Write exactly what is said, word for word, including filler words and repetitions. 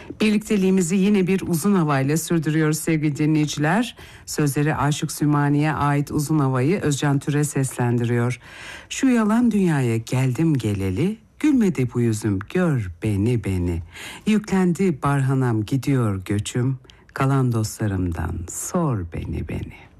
Birlikteliğimizi yine bir uzun havayla sürdürüyoruz sevgili dinleyiciler. Sözleri Aşık Sümani'ye ait uzun havayı Özcan Türe seslendiriyor. Şu yalan dünyaya geldim geleli, gülmedi bu yüzüm gör beni beni. Yüklendi barhanam gidiyor göçüm, kalan dostlarımdan sor beni beni.